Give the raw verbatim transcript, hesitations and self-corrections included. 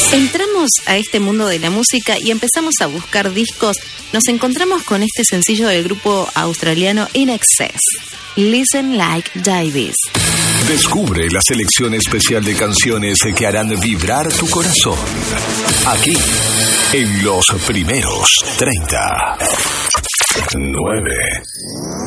Entramos a este mundo de la música y empezamos a buscar discos. Nos encontramos con este sencillo del grupo australiano In Excess, Listen Like Davis. Descubre la selección especial de canciones que harán vibrar tu corazón. Aquí, en los primeros treinta. nueve.